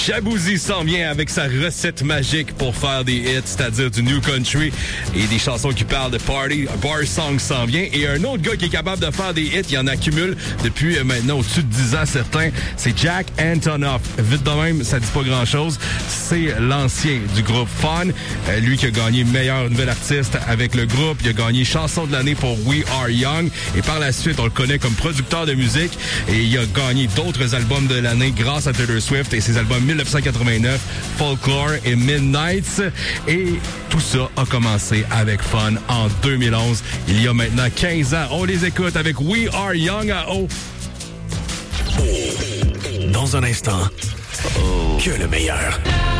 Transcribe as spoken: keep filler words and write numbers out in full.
Shaboozey s'en vient avec sa recette magique pour faire des hits, c'est-à-dire du new country et des chansons qui parlent de party. Bar Song s'en vient. Et un autre gars qui est capable de faire des hits, il en accumule depuis euh, maintenant au-dessus de dix ans certains, c'est Jack Antonoff. Vite de même, ça dit pas grand-chose. C'est l'ancien du groupe Fun. Euh, lui qui a gagné meilleur nouvel artiste avec le groupe. Il a gagné chanson de l'année pour We Are Young. Et par la suite, on le connaît comme producteur de musique. Et il a gagné d'autres albums de l'année grâce à Taylor Swift et ses albums dix-neuf cent quatre-vingt-neuf, Folklore et Midnights. Et tout ça a commencé avec Fun en deux mille onze. Il y a maintenant quinze ans. On les écoute avec We Are Young à O. Dans un instant, que le meilleur.